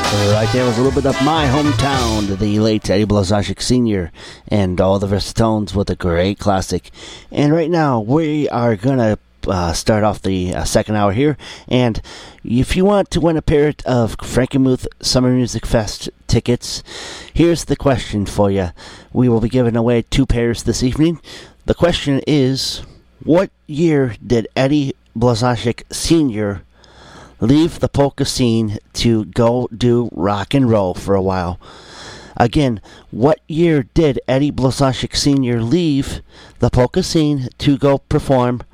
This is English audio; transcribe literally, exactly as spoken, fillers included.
Right there was a little bit of My Hometown, the late Eddie Blazonczyk Senior and all the Versatones with a great classic. And right now we are going to uh, start off the uh, second hour here. And if you want to win a pair of Frankenmuth Summer Music Fest tickets, here's the question for you. We will be giving away two pairs this evening. The question is, what year did Eddie Blazonczyk Senior leave the polka scene to go do rock and roll for a while? Again, what year did Eddie Blazonczyk Senior leave the polka scene to go perform